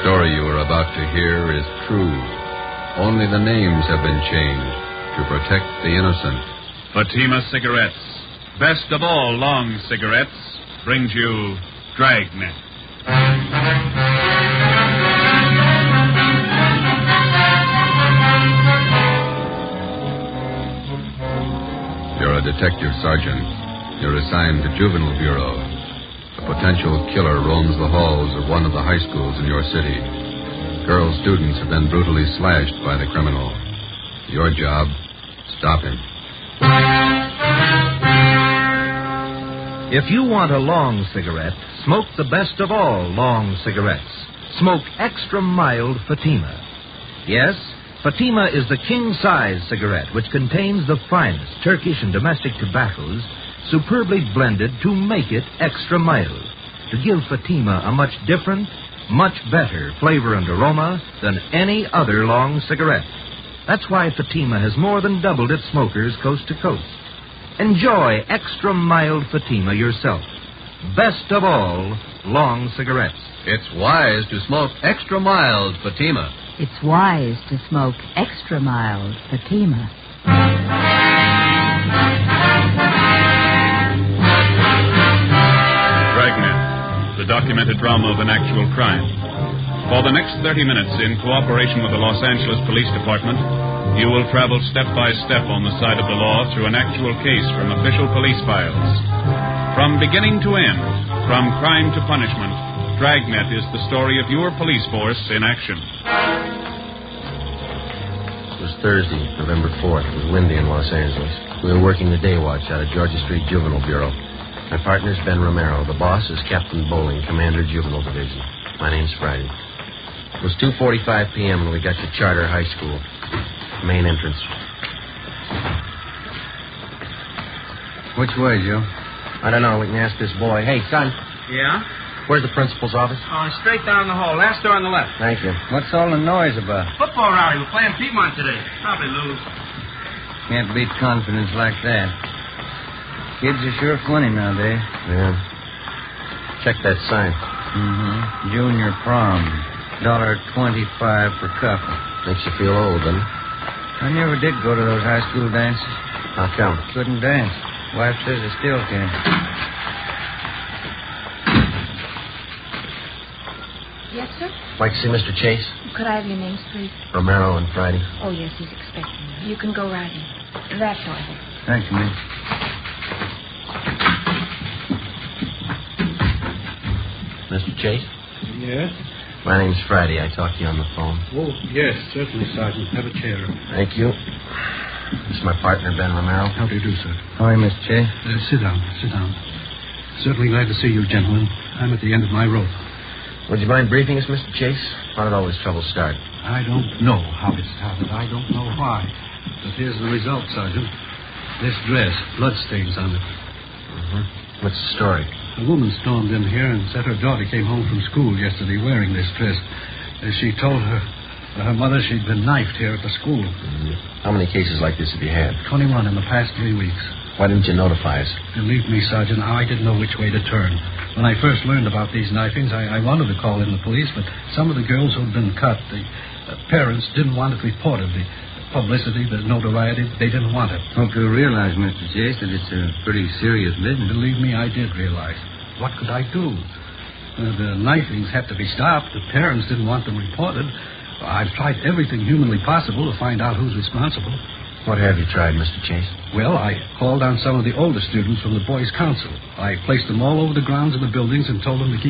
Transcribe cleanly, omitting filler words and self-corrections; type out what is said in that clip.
story you are about to hear is true. Only the names have been changed to protect the innocent. Fatima Cigarettes, best of all long cigarettes, brings you Dragnet. You're a detective sergeant. You're assigned to Juvenile Bureau. A potential killer roams the halls of one of the high schools in your city. Girl students have been brutally slashed by the criminal. Your job, stop him. If you want a long cigarette, smoke the best of all long cigarettes. Smoke extra mild Fatima. Yes, Fatima is the king-size cigarette which contains the finest Turkish and domestic tobaccos superbly blended to make it extra mild, to give Fatima a much different, much better flavor and aroma than any other long cigarette. That's why Fatima has more than doubled its smokers coast to coast. Enjoy extra mild Fatima yourself. Best of all long cigarettes. It's wise to smoke extra mild Fatima. It's wise to smoke extra mild Fatima. Dragnet, the documented drama of an actual crime. For the next 30 minutes, in cooperation with the Los Angeles Police Department, you will travel step by step on the side of the law through an actual case from official police files. From beginning to end, from crime to punishment, Dragnet is the story of your police force in action. It was Thursday, November 4th. It was windy in Los Angeles. We were working the day watch out of Georgia Street Juvenile Bureau. My partner's Ben Romero. The boss is Captain Bowling, Commander Juvenile Division. My name's Friday. It was 2:45 p.m. when we got to Charter High School. Main entrance. Which way, Joe? I don't know. We can ask this boy. Hey, son. Yeah? Where's the principal's office? Straight down the hall. Last door on the left. Thank you. What's all the noise about? Football rally. We're playing Piedmont today. Probably lose. Can't beat confidence like that. Kids are sure funny nowadays. Yeah. Check that sign. Mm-hmm. Junior prom. $1.25 per couple. Makes you feel old, doesn't it? I never did go to those high school dances. How come? Couldn't dance. Wife says I still can. Yes, sir? Like to see Mr. Chase? Could I have your names, please? Romero and Friday. Oh, yes, he's expecting you. You can go right in. That door. Thank you, miss. Mr. Chase? Yes? My name's Friday. I talked to you on the phone. Oh, yes, certainly, Sergeant. Have a chair. Thank you. This is my partner, Ben Romero. How do you do, sir? How are you, Mr. Chase? Sit down, sit down. Certainly glad to see you, gentlemen. I'm at the end of my rope. Would you mind briefing us, Mr. Chase? How did all this trouble start? I don't know how it started. I don't know why. But here's the result, Sergeant. This dress, bloodstains on it. Mm-hmm. What's the story? A woman stormed in here and said her daughter came home from school yesterday wearing this dress. She told her mother she'd been knifed here at the school. Mm-hmm. How many cases like this have you had? 21 in the past 3 weeks. Why didn't you notify us? Believe me, Sergeant, I didn't know which way to turn. When I first learned about these knifings, I wanted to call in the police, but some of the girls who'd been cut, the parents didn't want it reported. The publicity, the notoriety, they didn't want it. Hope you realize, Mr. Chase, that it's a pretty serious business. Believe me, I did realize. What could I do? The knifings had to be stopped. The parents didn't want them reported. I've tried everything humanly possible to find out who's responsible. What have you tried, Mr. Chase? Well, I called on some of the older students from the Boys' Council. I placed them all over the grounds of the buildings and told them to keep